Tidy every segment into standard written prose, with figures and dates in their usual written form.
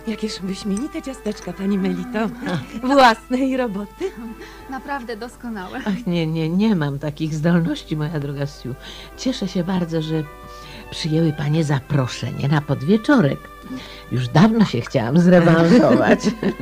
Jakież wyśmienite ciasteczka, pani Melito. Własnej roboty. Naprawdę doskonałe. Ach, nie mam takich zdolności, moja droga Siu. Cieszę się bardzo, że przyjęły panie zaproszenie na podwieczorek. Już dawno się chciałam zrewanżować.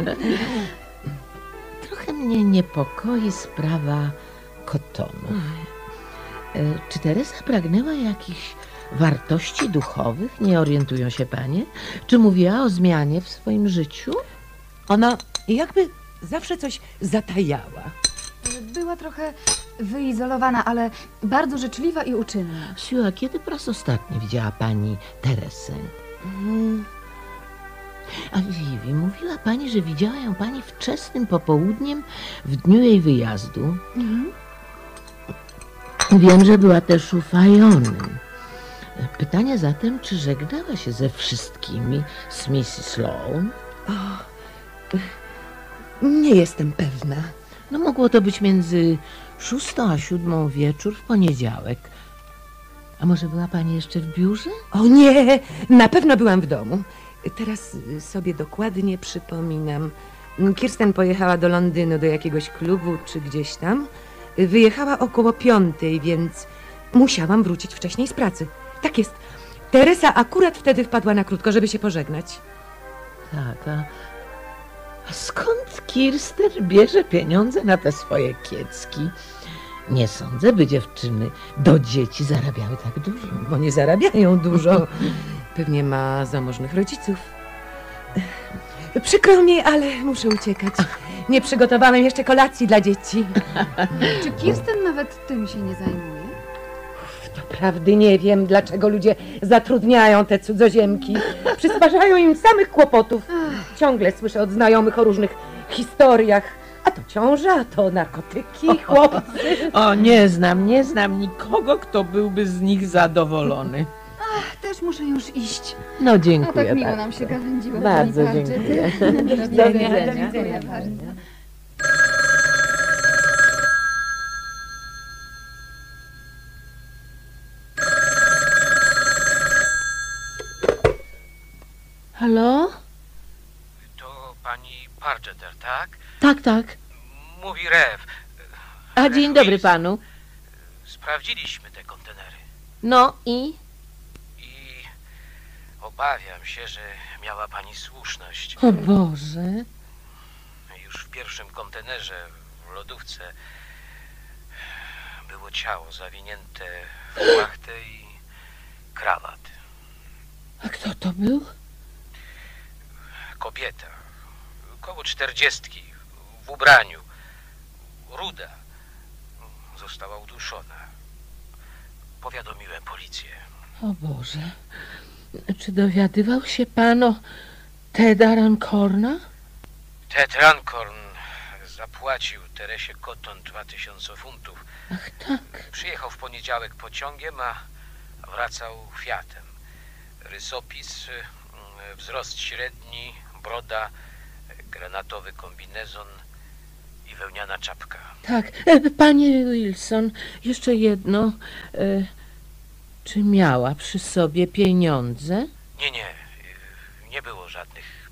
Trochę mnie niepokoi sprawa kotonu. Czy Teresa pragnęła jakichś wartości duchowych? Nie orientują się panie? Czy mówiła o zmianie w swoim życiu? Ona jakby zawsze coś zatajała. Była trochę wyizolowana, ale bardzo życzliwa i uczynna. Siu, a kiedy po raz ostatni widziała pani Teresę? A Vivi, mówiła pani, że widziała ją pani wczesnym popołudniem w dniu jej wyjazdu. Wiem, że była też u Fajony. Pytanie zatem, czy żegnała się ze wszystkimi z Mrs. Sloane? Nie jestem pewna. No mogło to być między 6 a 7 wieczór w poniedziałek. A może była pani jeszcze w biurze? O nie, na pewno byłam w domu. Teraz sobie dokładnie przypominam. Kirsten pojechała do Londynu, do jakiegoś klubu czy gdzieś tam. Wyjechała około 5, więc musiałam wrócić wcześniej z pracy. Tak jest. Teresa akurat wtedy wpadła na krótko, żeby się pożegnać. Tak, a skąd Kirsten bierze pieniądze na te swoje kiecki? Nie sądzę, by dziewczyny do dzieci zarabiały tak dużo. Bo nie zarabiają dużo. Pewnie ma zamożnych rodziców. Przykro mi, ale muszę uciekać. Nie przygotowałem jeszcze kolacji dla dzieci. Czy Kirsten nawet tym się nie zajmuje? Doprawdy nie wiem, dlaczego ludzie zatrudniają te cudzoziemki. Przysparzają im samych kłopotów. Ciągle słyszę od znajomych o różnych historiach. A to ciąża, a to narkotyki, chłopcy. O, nie znam nikogo, kto byłby z nich zadowolony. Też muszę już iść. No, A dziękuję tak miło bardzo. nam się gawędziło. Bardzo pani Parczy. dziękuję. Do widzenia. Do Dziękuję bardzo. Halo? To pani Pargeter, tak? Tak. Mówi Rew. A Rew dzień dobry Wilson. panu. Sprawdziliśmy te kontenery No i? i obawiam się, że miała pani słuszność. O Boże. Już w pierwszym kontenerze w lodówce było ciało zawinięte w płachtę i krawat. A kto to był? Kobieta, koło 40, w ubraniu, ruda, została uduszona. Powiadomiłem policję. O Boże. Czy dowiadywał się pan o Teda Rancorna? Ted Rancorn zapłacił Teresie Cotton 2000 funtów. Ach tak. Przyjechał w poniedziałek pociągiem, a wracał Fiatem. Rysopis, wzrost średni, broda, granatowy kombinezon i wełniana czapka. Tak. Panie Wilson, jeszcze jedno. Czy miała przy sobie pieniądze? Nie było żadnych